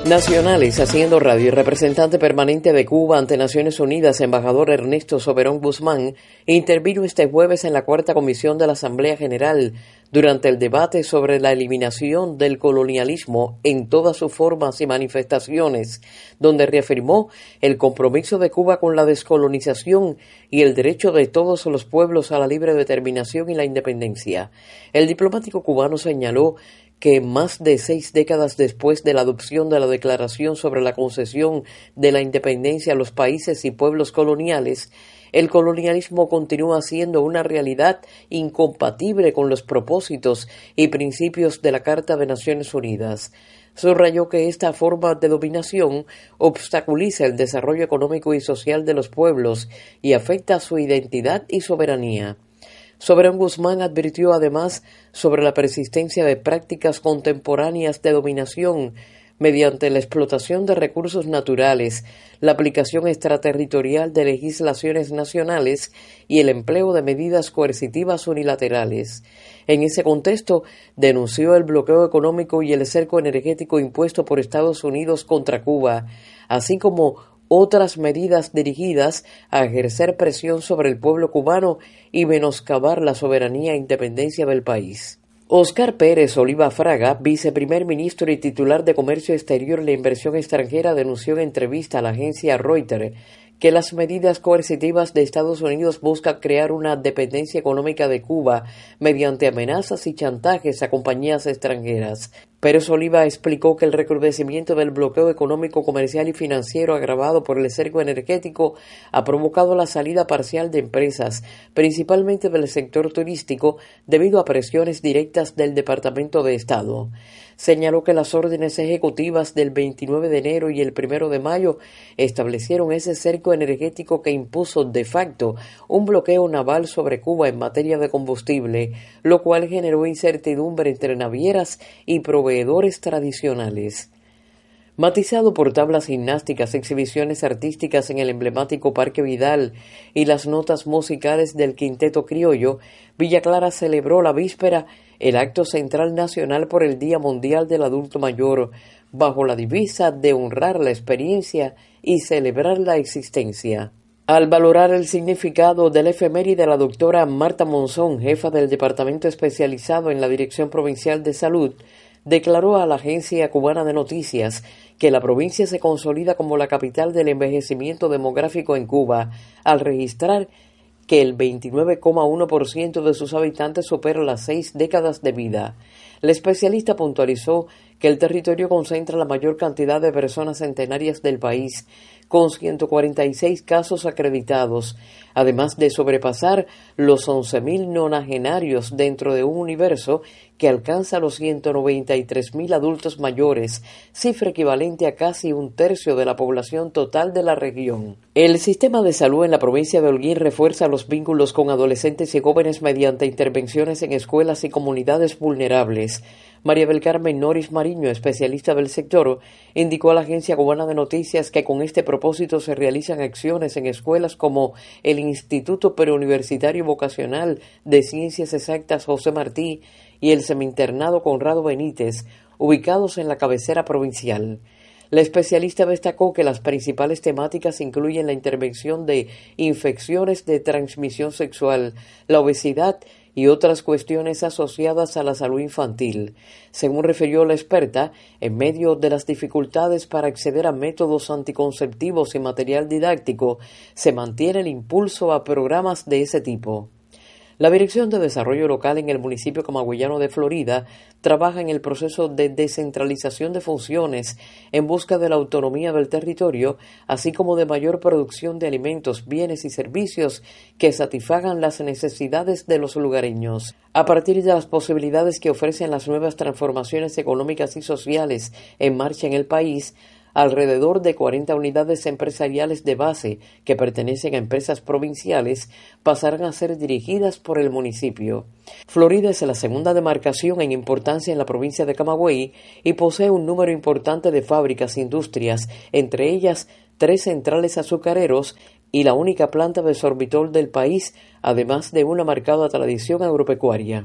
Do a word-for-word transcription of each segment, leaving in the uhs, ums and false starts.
Nacionales, haciendo radio, y representante permanente de Cuba ante Naciones Unidas, embajador Ernesto Soberón Guzmán, intervino este jueves en la cuarta comisión de la Asamblea General durante el debate sobre la eliminación del colonialismo en todas sus formas y manifestaciones, donde reafirmó el compromiso de Cuba con la descolonización y el derecho de todos los pueblos a la libre determinación y la independencia. El diplomático cubano señaló que más de seis décadas después de la adopción de la Declaración sobre la concesión de la independencia a los países y pueblos coloniales, el colonialismo continúa siendo una realidad incompatible con los propósitos y principios de la Carta de Naciones Unidas. Subrayó que esta forma de dominación obstaculiza el desarrollo económico y social de los pueblos y afecta su identidad y soberanía. Soberón Guzmán advirtió además sobre la persistencia de prácticas contemporáneas de dominación mediante la explotación de recursos naturales, la aplicación extraterritorial de legislaciones nacionales y el empleo de medidas coercitivas unilaterales. En ese contexto, denunció el bloqueo económico y el cerco energético impuesto por Estados Unidos contra Cuba, así como otras medidas dirigidas a ejercer presión sobre el pueblo cubano y menoscabar la soberanía e independencia del país. Óscar Pérez Oliva Fraga, viceprimer ministro y titular de Comercio Exterior y la Inversión Extranjera, denunció en entrevista a la agencia Reuters que las medidas coercitivas de Estados Unidos buscan crear una dependencia económica de Cuba mediante amenazas y chantajes a compañías extranjeras. Pérez Oliva explicó que el recrudecimiento del bloqueo económico, comercial y financiero agravado por el cerco energético ha provocado la salida parcial de empresas, principalmente del sector turístico, debido a presiones directas del Departamento de Estado. Señaló que las órdenes ejecutivas del veintinueve de enero y el primero de mayo establecieron ese cerco energético que impuso de facto un bloqueo naval sobre Cuba en materia de combustible, lo cual generó incertidumbre entre navieras y proveedores tradicionales. Matizado por tablas gimnásticas, exhibiciones artísticas en el emblemático Parque Vidal y las notas musicales del Quinteto Criollo, Villa Clara celebró la víspera el acto central nacional por el Día Mundial del Adulto Mayor, bajo la divisa de honrar la experiencia y celebrar la existencia. Al valorar el significado del efeméride de la doctora Marta Monzón, jefa del Departamento Especializado en la Dirección Provincial de Salud, declaró a la Agencia Cubana de Noticias que la provincia se consolida como la capital del envejecimiento demográfico en Cuba, al registrar que el veintinueve coma uno por ciento de sus habitantes supera las seis décadas de vida. El especialista puntualizó que el territorio concentra la mayor cantidad de personas centenarias del país, con ciento cuarenta y seis casos acreditados, además de sobrepasar los once mil nonagenarios dentro de un universo que alcanza los ciento noventa y tres mil adultos mayores, cifra equivalente a casi un tercio de la población total de la región. El sistema de salud en la provincia de Holguín refuerza los vínculos con adolescentes y jóvenes mediante intervenciones en escuelas y comunidades vulnerables. María del Carmen Noris Mariño, especialista del sector, indicó a la Agencia Cubana de Noticias que con este propósito se realizan acciones en escuelas como el Instituto Preuniversitario Vocacional de Ciencias Exactas José Martí y el Semi-Internado Conrado Benítez, ubicados en la cabecera provincial. La especialista destacó que las principales temáticas incluyen la intervención de infecciones de transmisión sexual, la obesidad y otras cuestiones asociadas a la salud infantil. Según refirió la experta, en medio de las dificultades para acceder a métodos anticonceptivos y material didáctico, se mantiene el impulso a programas de ese tipo. La Dirección de Desarrollo Local en el municipio camagüeyano de Florida trabaja en el proceso de descentralización de funciones en busca de la autonomía del territorio, así como de mayor producción de alimentos, bienes y servicios que satisfagan las necesidades de los lugareños. A partir de las posibilidades que ofrecen las nuevas transformaciones económicas y sociales en marcha en el país, alrededor de cuarenta unidades empresariales de base que pertenecen a empresas provinciales pasarán a ser dirigidas por el municipio. Florida es la segunda demarcación en importancia en la provincia de Camagüey y posee un número importante de fábricas e industrias, entre ellas tres centrales azucareros y la única planta de sorbitol del país, además de una marcada tradición agropecuaria.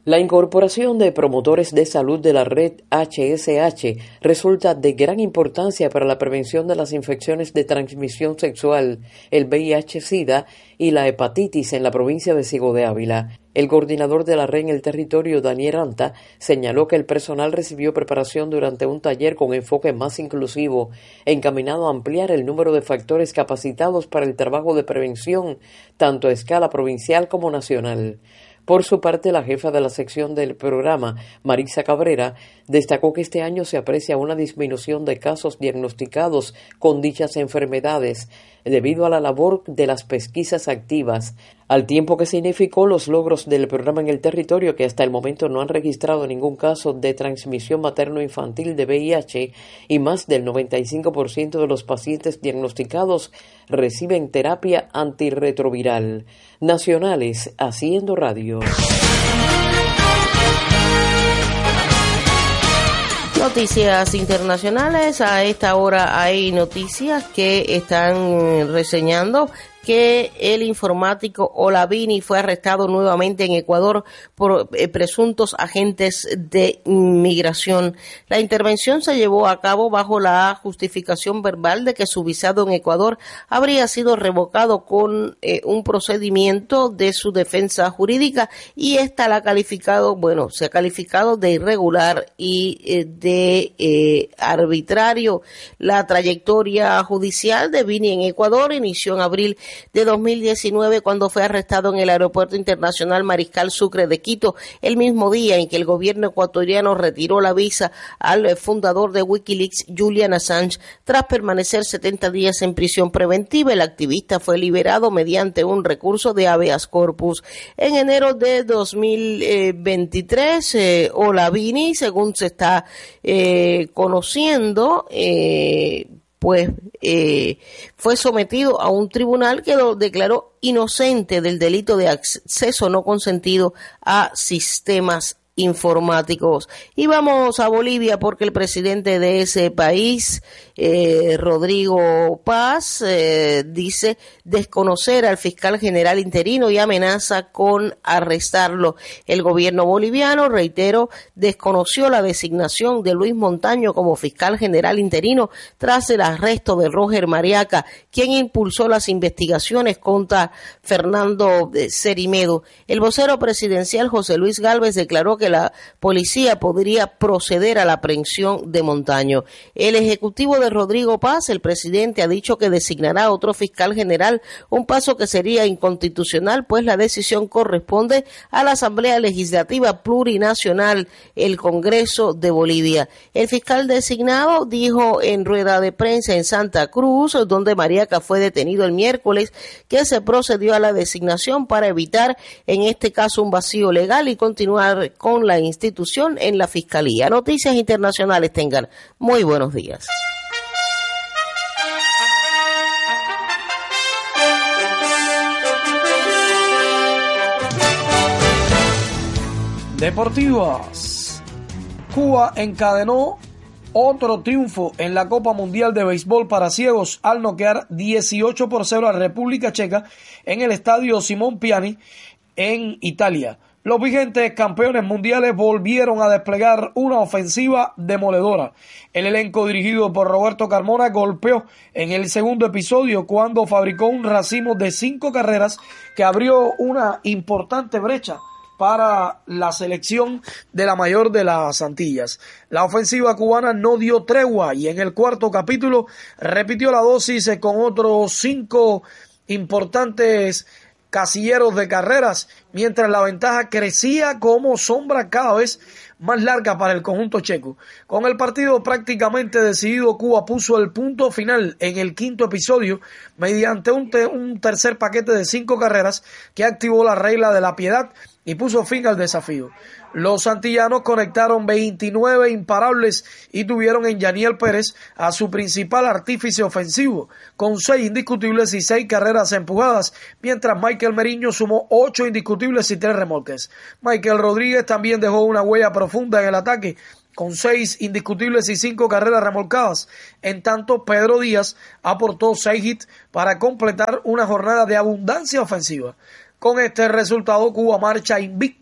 La incorporación de promotores de salud de la red H S H resulta de gran importancia para la prevención de las infecciones de transmisión sexual, el V I H SIDA y la hepatitis en la provincia de Ciego de Ávila. El coordinador de la red en el territorio, Daniel Anta, señaló que el personal recibió preparación durante un taller con enfoque más inclusivo, encaminado a ampliar el número de factores capacitados para el trabajo de prevención, tanto a escala provincial como nacional. Por su parte, la jefa de la sección del programa, Marisa Cabrera, destacó que este año se aprecia una disminución de casos diagnosticados con dichas enfermedades debido a la labor de las pesquisas activas, al tiempo que significó los logros del programa en el territorio, que hasta el momento no han registrado ningún caso de transmisión materno-infantil de V I H y más del noventa y cinco por ciento de los pacientes diagnosticados reciben terapia antirretroviral. Nacionales, Haciendo Radio. Noticias internacionales. A esta hora hay noticias que están reseñando que el informático Olavini fue arrestado nuevamente en Ecuador por eh, presuntos agentes de inmigración. La intervención se llevó a cabo bajo la justificación verbal de que su visado en Ecuador habría sido revocado con eh, un procedimiento de su defensa jurídica, y esta la ha calificado, bueno, se ha calificado de irregular y eh, de eh, arbitrario. La trayectoria judicial de Vini en Ecuador inició en abril de dos mil diecinueve, cuando fue arrestado en el Aeropuerto Internacional Mariscal Sucre de Quito, el mismo día en que el gobierno ecuatoriano retiró la visa al fundador de Wikileaks, Julian Assange, tras permanecer setenta días en prisión preventiva. El activista fue liberado mediante un recurso de habeas corpus. En enero de dos mil veintitrés, eh, Olavini, según se está eh, conociendo, eh, pues eh, fue sometido a un tribunal que lo declaró inocente del delito de acceso no consentido a sistemas informáticos. Y vamos a Bolivia, porque el presidente de ese país, eh, Rodrigo Paz, eh, dice desconocer al fiscal general interino y amenaza con arrestarlo. El gobierno boliviano, reitero, desconoció la designación de Luis Montaño como fiscal general interino tras el arresto de Roger Mariaca, quien impulsó las investigaciones contra Fernando Cerimedo. El vocero presidencial, José Luis Gálvez, declaró que que la policía podría proceder a la aprehensión de Montaño. El ejecutivo de Rodrigo Paz, el presidente, ha dicho que designará a otro fiscal general, un paso que sería inconstitucional, pues la decisión corresponde a la Asamblea Legislativa Plurinacional, el Congreso de Bolivia. El fiscal designado dijo en rueda de prensa en Santa Cruz, donde Mariaca fue detenido el miércoles, que se procedió a la designación para evitar en este caso un vacío legal y continuar con la institución en la Fiscalía. Noticias internacionales, tengan muy buenos días. Deportivas. Cuba encadenó otro triunfo en la Copa Mundial de Béisbol para Ciegos al noquear dieciocho por cero a República Checa en el estadio Simón Piani en Italia. Los vigentes campeones mundiales volvieron a desplegar una ofensiva demoledora. El elenco dirigido por Roberto Carmona golpeó en el segundo episodio cuando fabricó un racimo de cinco carreras que abrió una importante brecha para la selección de la mayor de las Antillas. La ofensiva cubana no dio tregua y en el cuarto capítulo repitió la dosis con otros cinco importantes casilleros de carreras, mientras la ventaja crecía como sombra cada vez más larga para el conjunto checo. Con el partido prácticamente decidido, Cuba puso el punto final en el quinto episodio mediante un, te- un tercer paquete de cinco carreras que activó la regla de la piedad y puso fin al desafío. Los antillanos conectaron veintinueve imparables y tuvieron en Yaniel Pérez a su principal artífice ofensivo, con seis indiscutibles y seis carreras empujadas, mientras Michael Meriño sumó ocho indiscutibles y tres remolques. Michael Rodríguez también dejó una huella profunda en el ataque, con seis indiscutibles y cinco carreras remolcadas. En tanto, Pedro Díaz aportó seis hits para completar una jornada de abundancia ofensiva. Con este resultado, Cuba marcha invicta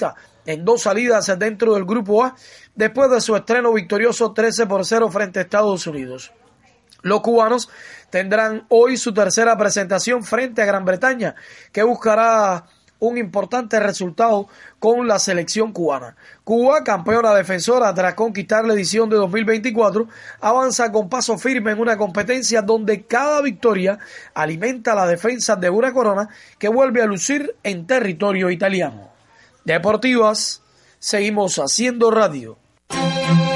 en dos salidas dentro del Grupo A, después de su estreno victorioso trece por cero frente a Estados Unidos. Los cubanos tendrán hoy su tercera presentación frente a Gran Bretaña, que buscará un importante resultado con la selección cubana. Cuba, campeona defensora tras conquistar la edición de dos mil veinticuatro, avanza con paso firme en una competencia donde cada victoria alimenta la defensa de una corona que vuelve a lucir en territorio italiano. Deportivas, seguimos haciendo radio.